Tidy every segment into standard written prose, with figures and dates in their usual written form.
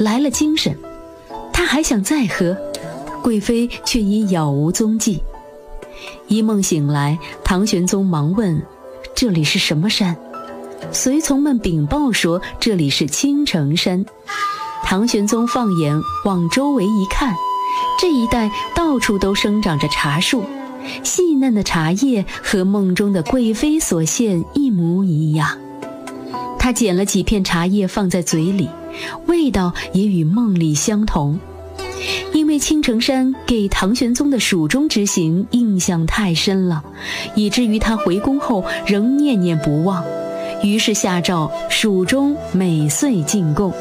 来了精神，他还想再喝，贵妃却已杳无踪迹。一梦醒来，唐玄宗忙问：这里是什么山？随从们禀报说这里是青城山。唐玄宗放眼往周围一看，这一带到处都生长着茶树，细嫩的茶叶和梦中的贵妃所现一模一样。他捡了几片茶叶放在嘴里，味道也与梦里相同。因为青城山给唐玄宗的蜀中之行印象太深了，以至于他回宫后仍念念不忘，于是下诏蜀中每岁进贡。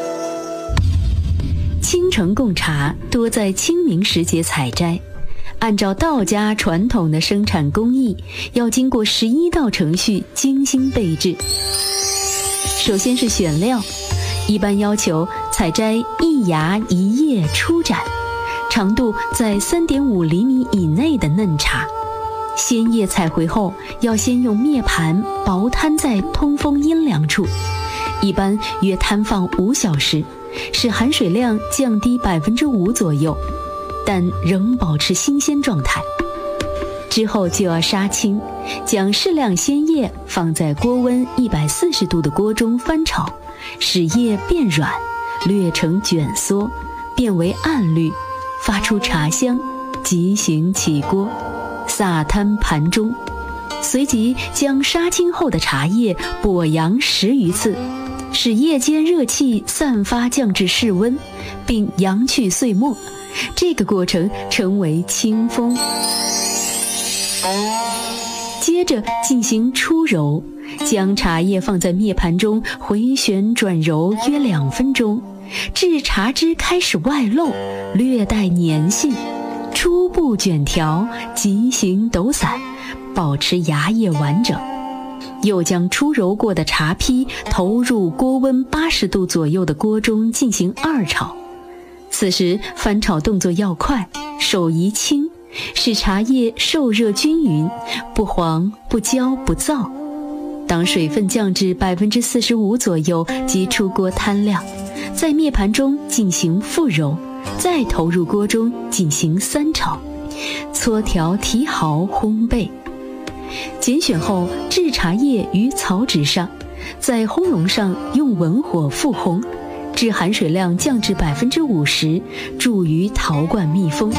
青城贡茶多在清明时节采摘，按照道家传统的生产工艺，要经过11道程序精心备制。首先是选料，一般要求采摘一芽一叶初斩，长度在3.5厘米以内的嫩茶。鲜叶采回后，要先用篾盘薄摊在通风阴凉处，一般约摊放5小时，使含水量降低5%左右，但仍保持新鲜状态。之后就要杀青，将适量鲜叶放在锅温140度的锅中翻炒，使叶变软，略呈卷缩，变为暗绿，发出茶香，即行起锅，撒摊盘中。随即将杀青后的茶叶剥扬10余次，使叶间热气散发，降至室温，并扬去碎末。这个过程称为清风。接着进行初揉，将茶叶放在篾盘中回旋转揉约2分钟，至茶汁开始外漏，略带粘性，初步卷条，即行抖散，保持芽叶完整。又将初揉过的茶坯投入锅温80度左右的锅中进行2炒。此时翻炒动作要快，手宜轻，使茶叶受热均匀，不黄不焦不燥。当水分降至45%左右，即出锅摊晾，在篾盘中进行复揉，再投入锅中进行3炒，搓调提毫烘焙。拣选后置茶叶于草纸上，在烘笼上用文火复烘，至含水量降至50%，注于陶罐密封。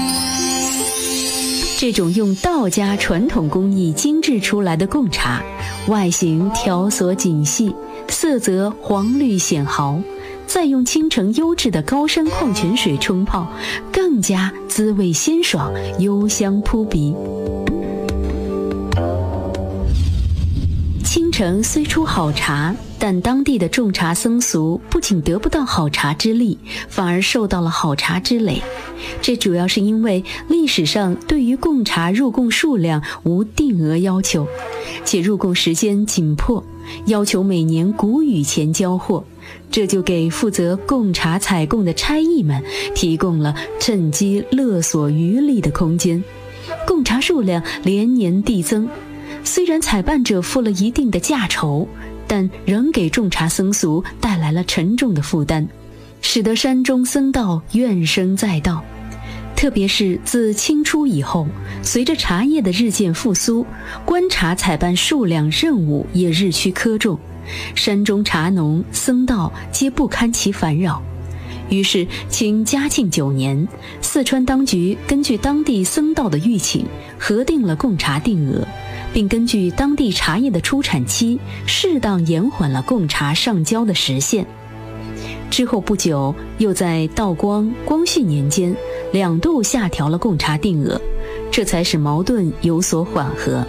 这种用道家传统工艺精制出来的贡茶，外形条索紧细，色泽黄绿显毫，再用青城优质的高山矿泉水冲泡，更加滋味鲜爽，幽香扑鼻。青城虽出好茶，但当地的种茶僧俗不仅得不到好茶之利，反而受到了好茶之累。这主要是因为历史上对于贡茶入贡数量无定额要求，且入贡时间紧迫，要求每年谷雨前交货，这就给负责贡茶采贡的差役们提供了趁机勒索渔利的空间。贡茶数量连年递增，虽然采办者付了一定的价酬，但仍给种茶僧俗带来了沉重的负担，使得山中僧道怨声载道。特别是自清初以后，随着茶叶的日渐复苏，官茶采办数量任务也日趋苛重，山中茶农僧道皆不堪其烦扰。于是清嘉庆9年，四川当局根据当地僧道的预请，核定了贡茶定额，并根据当地茶叶的出产期，适当延缓了贡茶上交的时限。之后不久，又在道光、光绪年间2度下调了贡茶定额，这才使矛盾有所缓和。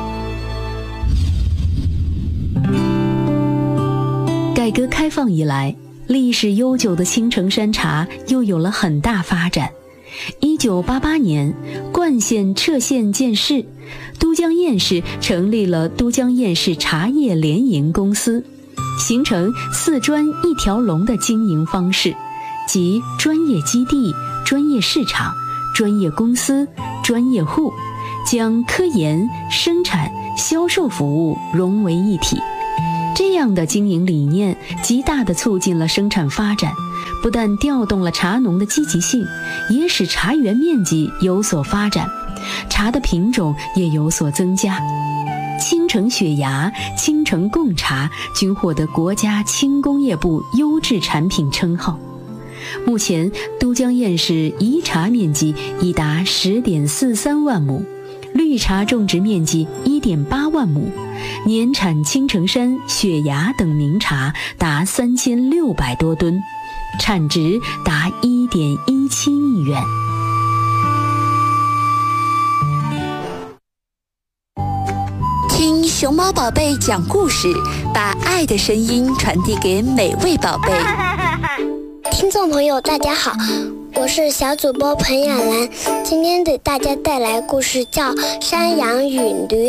改革开放以来，历史悠久的青城山茶又有了很大发展。1988年，灌县撤县建市，都江堰市成立了都江堰市茶叶联营公司，形成4专1条龙的经营方式，即专业基地、专业市场、专业公司、专业户，将科研、生产、销售服务融为一体。这样的经营理念极大地促进了生产发展， 不但调动了茶农的积极性，也使茶园面积有所发展，茶的品种也有所增加。青城雪芽、青城贡茶均获得国家轻工业部优质产品称号。目前都江堰市移茶面积已达 10.43 万亩，绿茶种植面积 1.8 万亩，年产青城山、雪芽等名茶达3600多吨，产值达 1.17 亿元。 听熊猫宝贝讲故事，把爱的声音传递给每位宝贝。 听众朋友大家好，我是小主播彭雅兰，今天给大家带来故事叫《山羊与驴》。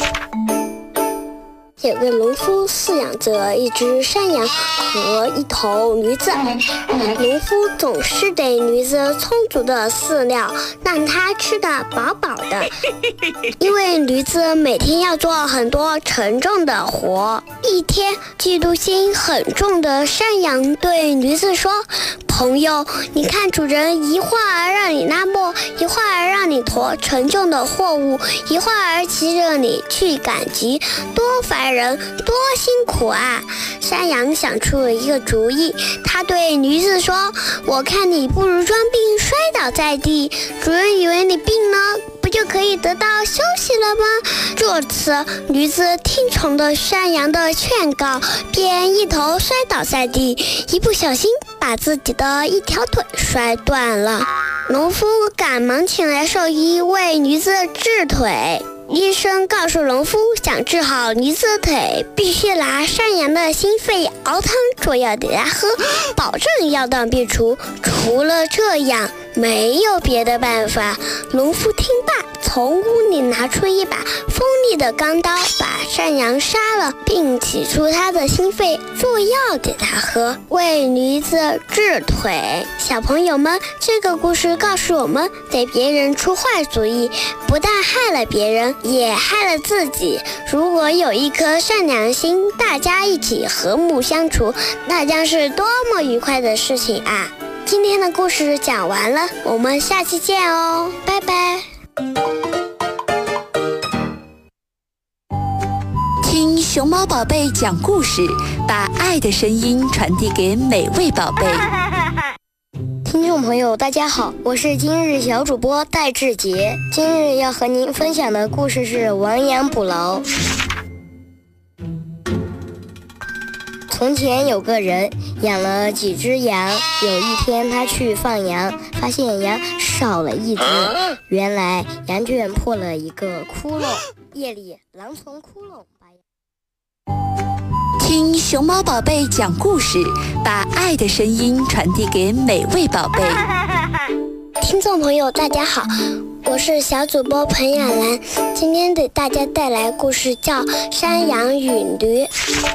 有个农夫饲养着一只山羊和一头驴子，农夫总是给驴子充足的饲料，让它吃得饱饱的。因为驴子每天要做很多沉重的活。一天，嫉妒心很重的山羊对驴子说：“朋友，你看主人一会儿让你拉磨，一会儿让你驮沉重的货物，一会儿骑着你去赶集，多烦人，多辛苦啊！”山羊想出了一个主意，他对驴子说：“我看你不如装病摔倒在地，主人以为你病了，不就可以得到休息了吗？”这次驴子听从了山羊的劝告，便一头摔倒在地，一不小心把自己的一条腿摔断了。农夫赶忙请来兽医为驴子治腿。医生告诉农夫，想治好驴子的腿，必须拿山羊的心肺熬汤做药给它喝，保证药到病除。除了这样，没有别的办法。农夫听罢，从屋里拿出一把锋利的钢刀，把山羊杀了，并取出它的心肺做药给它喝，为驴子治腿。小朋友们，这个故事告诉我们，给别人出坏主意，不但害了别人，也害了自己。如果有一颗善良心，大家一起和睦相处，那将是多么愉快的事情啊！今天的故事讲完了，我们下期见哦，拜拜。 听熊猫宝贝讲故事，把爱的声音传递给每位宝贝。 听众朋友大家好，我是今日小主播戴志杰。今日要和您分享的故事是亡羊补牢。从前有个人养了几只羊，有一天他去放羊，发现羊少了一只，原来羊圈破了一个窟窿，夜里狼从窟窿把听熊猫宝贝讲故事，把爱的声音传递给每位宝贝。 听众朋友大家好，我是小主播彭雅兰，今天给大家带来故事叫《山羊与驴》。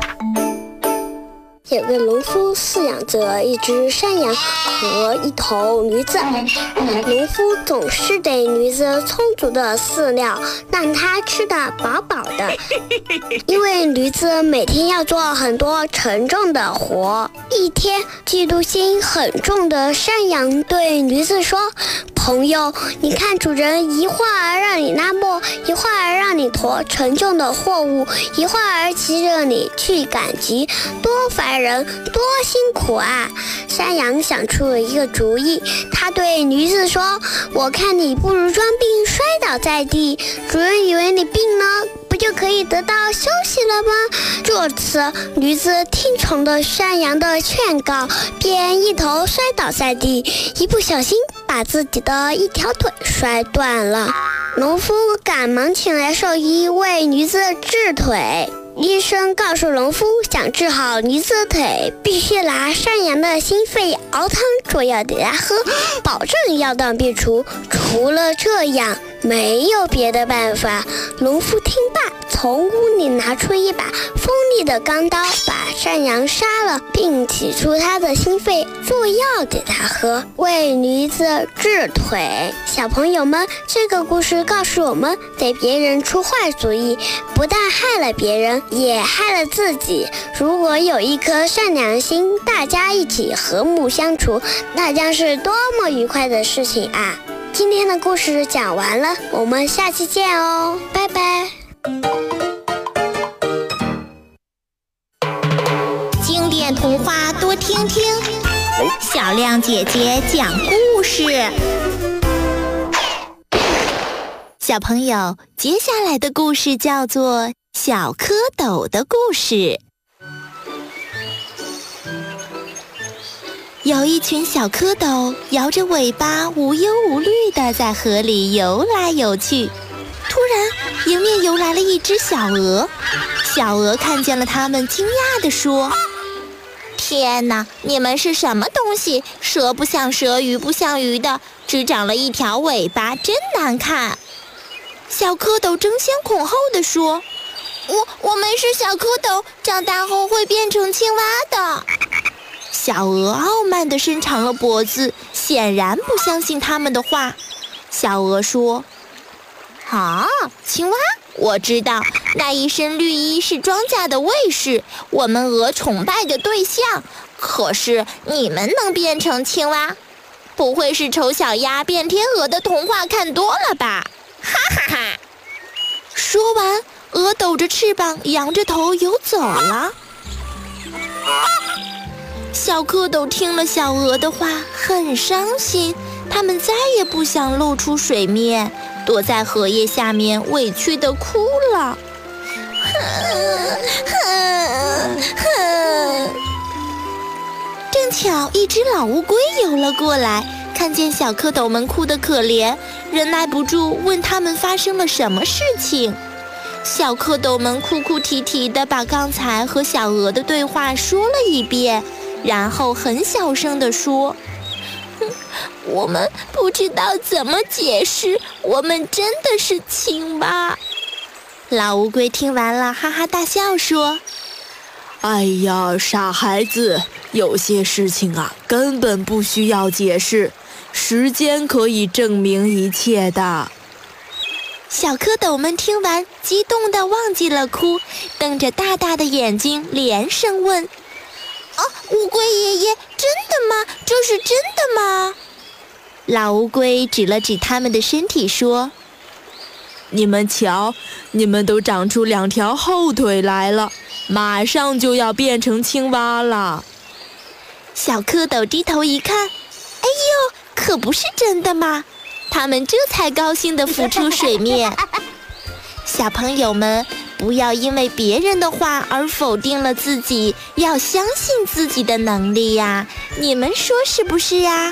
有个农夫饲养着一只山羊和一头驴子，农夫总是给驴子充足的饲料，让它吃得饱饱的。因为驴子每天要做很多沉重的活。一天，嫉妒心很重的山羊对驴子说：“朋友，你看主人一会儿让你拉磨，一会儿让你驮沉重的货物，一会儿骑着你去赶集，多烦人，多辛苦啊！”山羊想出了一个主意，他对驴子说：“我看你不如装病摔倒在地，主人以为你病了，不就可以得到休息了吗？”这次驴子听从了山羊的劝告，便一头摔倒在地，一不小心把自己的一条腿摔断了。农夫赶忙请来兽医为驴子治腿。医生告诉农夫，想治好驴子的腿，必须拿山羊的心肺熬汤做药给它喝，保证药到病除。除了这样， 没有别的办法。农夫听罢，从屋里拿出一把锋利的钢刀，把山羊杀了，并取出它的心肺做药给它喝，为驴子治腿。小朋友们，这个故事告诉我们，对别人出坏主意，不但害了别人，也害了自己。如果有一颗善良心，大家一起和睦相处，那将是多么愉快的事情啊！今天的故事讲完了，我们下期见哦，拜拜。 经典童话多听听，小亮姐姐讲故事。小朋友，接下来的故事叫做《小蝌蚪的故事》。有一群小蝌蚪摇着尾巴，无忧无虑地在河里游来游去。突然，迎面游来了一只小鹅。小鹅看见了它们，惊讶地说：“天哪，你们是什么东西？蛇不像蛇，鱼不像鱼的，只长了一条尾巴，真难看。”小蝌蚪争先恐后地说：“我们是小蝌蚪，长大后会变成青蛙的。”小鹅傲慢地伸长了脖子，显然不相信他们的话。小鹅说：“青蛙，我知道，那一身绿衣是庄稼的卫士，我们鹅崇拜的对象。可是你们能变成青蛙，不会是丑小鸭变天鹅的童话看多了吧？哈哈哈！”说完，鹅抖着翅膀，扬着头游走了。小蝌蚪听了小鹅的话，很伤心，它们再也不想露出水面，躲在荷叶下面，委屈地哭了。正巧一只老乌龟游了过来，看见小蝌蚪们哭得可怜，忍耐不住问他们发生了什么事情。小蝌蚪们哭哭啼啼地把刚才和小鹅的对话说了一遍，然后很小声地说：“我们不知道怎么解释，我们真的是青蛙。”老乌龟听完了，哈哈大笑说：“ 哎呀，傻孩子，有些事情啊，根本不需要解释，时间可以证明一切的。” 小蝌蚪们听完，激动地忘记了哭，瞪着大大的眼睛，连声问：“乌龟爷爷，真的吗？这是真的吗？”老乌龟指了指他们的身体说：“ 你们瞧，你们都长出2条后腿来了，马上就要变成青蛙了。” 小蝌蚪低头一看，哎呦，可不是真的吗？他们这才高兴地浮出水面。小朋友们，不要因为别人的话而否定了自己，要相信自己的能力呀！你们说是不是呀？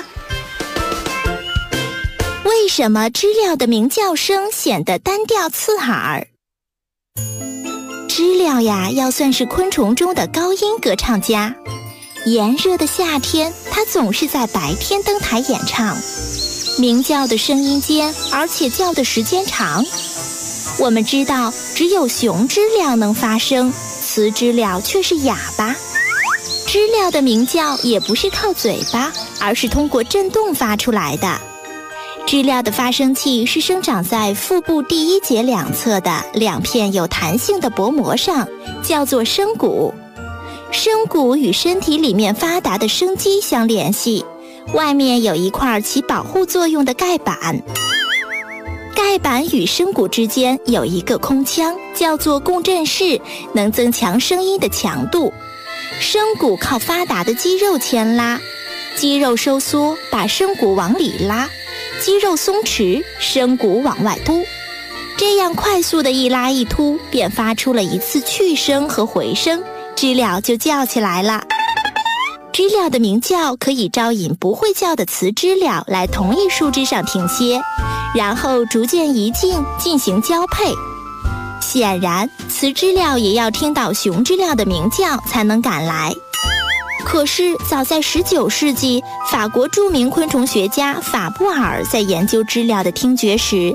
为什么知了的鸣叫声显得单调刺耳？知了呀，要算是昆虫中的高音歌唱家。炎热的夏天，它总是在白天登台演唱，鸣叫的声音尖，而且叫的时间长。我们知道，只有雄知了能发声，雌知了却是哑巴。知了的鸣叫也不是靠嘴巴，而是通过振动发出来的。知了的发声器是生长在腹部第1节两侧的2片有弹性的薄膜上，叫做声骨。声骨与身体里面发达的声肌相联系，外面有一块起保护作用的盖板。盖板与声骨之间有一个空腔，叫做共振室，能增强声音的强度。声骨靠发达的肌肉牵拉，肌肉收缩把声骨往里拉，肌肉松弛，声骨往外凸。这样快速的一拉一凸，便发出了一次去声和回声，知了就叫起来了。知了的鸣叫可以招引不会叫的雌知了来同一树枝上停歇，然后逐渐移近进行交配。显然，雌知了也要听到雄知了的鸣叫才能赶来。可是，早在19世纪，法国著名昆虫学家法布尔在研究知了的听觉时，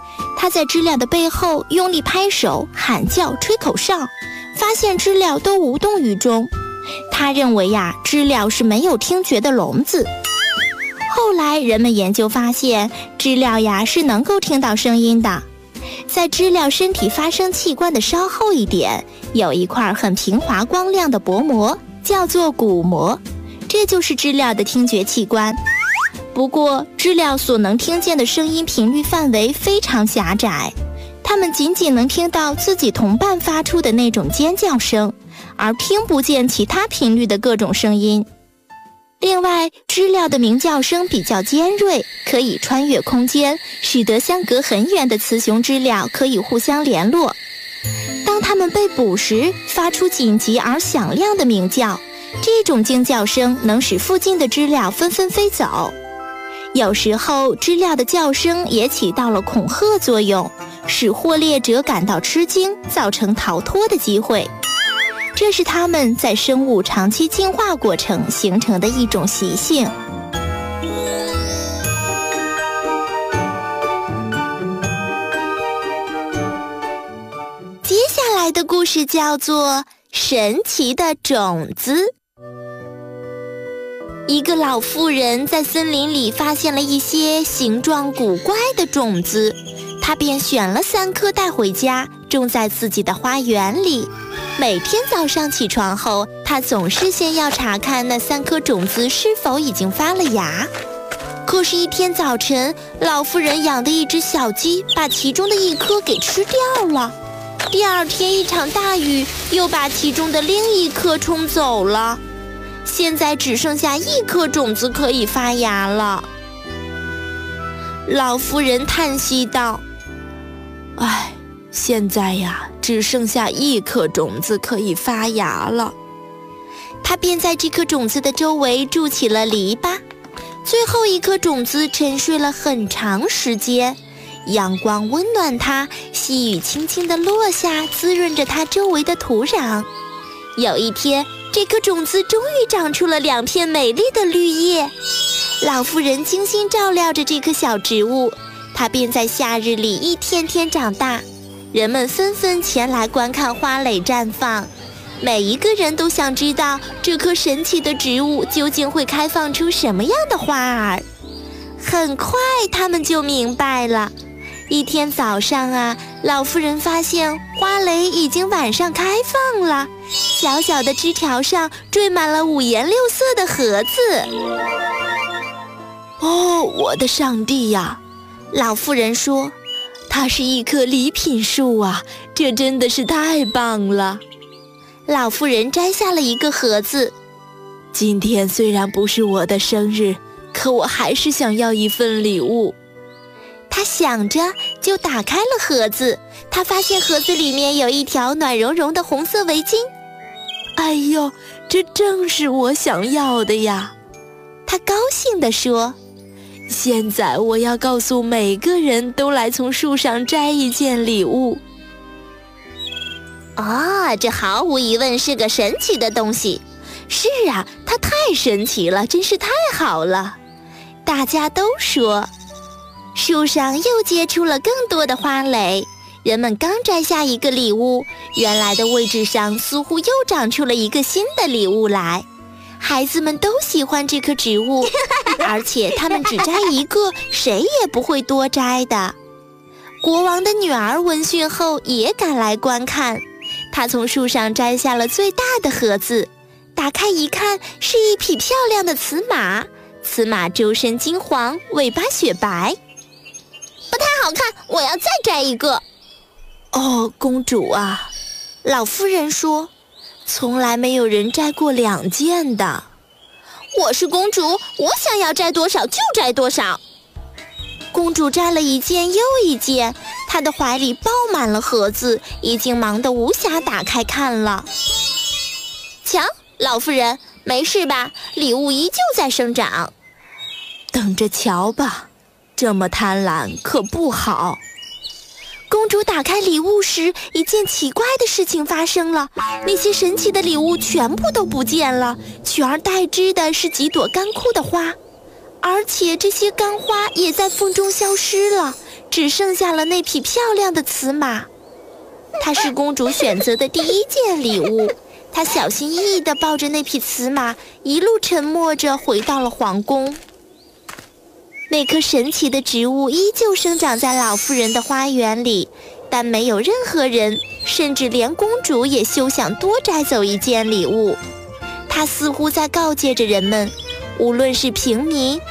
他在知了的背后用力拍手、喊叫、吹口哨，发现知了都无动于衷。他认为呀，知了是没有听觉的聋子。后来人们研究发现，知了呀是能够听到声音的。在知了身体发声器官的稍后一点，有一块很平滑光亮的薄膜，叫做鼓膜，这就是知了的听觉器官。不过，知了所能听见的声音频率范围非常狭窄，它们仅仅能听到自己同伴发出的那种尖叫声，而听不见其他频率的各种声音。另外，知了的鸣叫声比较尖锐，可以穿越空间，使得相隔很远的雌雄知了可以互相联络。当它们被捕时，发出紧急而响亮的鸣叫，这种惊叫声能使附近的知了纷纷飞走。有时候，知了的叫声也起到了恐吓作用，使获猎者感到吃惊，造成逃脱的机会。这是它们在生物长期进化过程形成的一种习性。接下来的故事叫做《神奇的种子》。一个老妇人在森林里发现了一些形状古怪的种子，她便选了3颗带回家，种在自己的花园里。每天早上起床后，她总是先要查看那3颗种子是否已经发了芽。可是，一天早晨，老妇人养的一只小鸡把其中的1颗给吃掉了。第二天，一场大雨又把其中的另1颗冲走了。现在只剩下1颗种子可以发芽了。老妇人叹息道：“唉，现在呀，只剩下1颗种子可以发芽了。”她便在这颗种子的周围筑起了篱笆。最后1颗种子沉睡了很长时间，阳光温暖它，细雨轻轻地落下，滋润着它周围的土壤。有一天，这颗种子终于长出了2片美丽的绿叶。老妇人精心照料着这棵小植物，它便在夏日里一天天长大。人们纷纷前来观看花蕾绽放，每一个人都想知道这棵神奇的植物究竟会开放出什么样的花儿。很快，他们就明白了。一天早上啊，老妇人发现花蕾已经晚上开放了，小小的枝条上缀满了5颜6色的盒子。哦，我的上帝呀！老妇人说，它是一棵礼品树啊，这真的是太棒了。老妇人摘下了1个盒子。今天虽然不是我的生日，可我还是想要一份礼物。她想着，就打开了盒子。她发现盒子里面有一条暖融融的红色围巾。哎呦，这正是我想要的呀！她高兴地说。现在我要告诉每个人都来从树上摘一件礼物。这毫无疑问是个神奇的东西。是啊，它太神奇了，真是太好了。大家都说。树上又结出了更多的花蕾，人们刚摘下1个礼物，原来的位置上似乎又长出了1个新的礼物来。孩子们都喜欢这棵植物，而且他们只摘1个，谁也不会多摘的。国王的女儿闻讯后也赶来观看，她从树上摘下了最大的盒子，打开一看，是一匹漂亮的雌马。雌马周身金黄，尾巴雪白。不太好看，我要再摘1个。哦，公主啊，老妇人说，从来没有人摘过2件的。我是公主，我想要摘多少就摘多少。公主摘了1件又1件，她的怀里抱满了盒子，已经忙得无暇打开看了。瞧，老妇人，没事吧？礼物依旧在生长。等着瞧吧，这么贪婪可不好。公主打开礼物时，一件奇怪的事情发生了，那些神奇的礼物全部都不见了，取而代之的是几朵干枯的花，而且这些干花也在风中消失了， 只剩下了那匹漂亮的雌马。它是公主选择的第一件礼物。她小心翼翼地抱着那匹雌马，一路沉默着回到了皇宫。那棵神奇的植物依旧生长在老妇人的花园里，但没有任何人，甚至连公主也休想多摘走一件礼物。她似乎在告诫着人们，无论是平民